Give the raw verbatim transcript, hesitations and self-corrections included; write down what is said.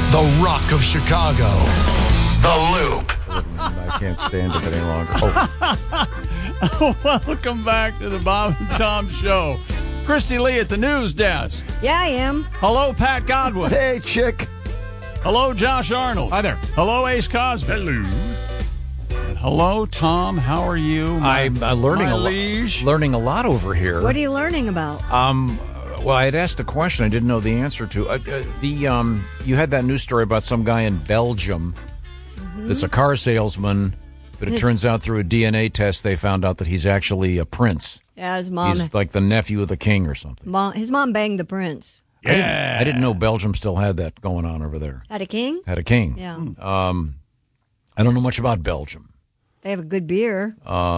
the rock of Chicago, The Loop. I can't stand it any longer. Oh. Welcome back to the Bob and Tom Show. Christy Lee at the news desk. Yeah, I am. Hello, Pat Godwin. Hey, chick. Hello, Josh Arnold. Hi there. Hello, Ace Cosby. Hello. And hello, Tom. How are you? My, I'm uh, learning my a lot. liege. Learning a lot over here. What are you learning about? Um, well, I had asked a question I didn't know the answer to. Uh, uh, the um, you had that news story about some guy in Belgium that's a car salesman, but it His- turns out through a D N A test they found out that he's actually a prince. Yeah, his mom. He's like the nephew of the king or something. mom his mom banged the prince. I didn't, I didn't know Belgium still had that going on over there. Had a king? Had a king. Yeah. Um, I don't know much about Belgium. They have a good beer. Uh,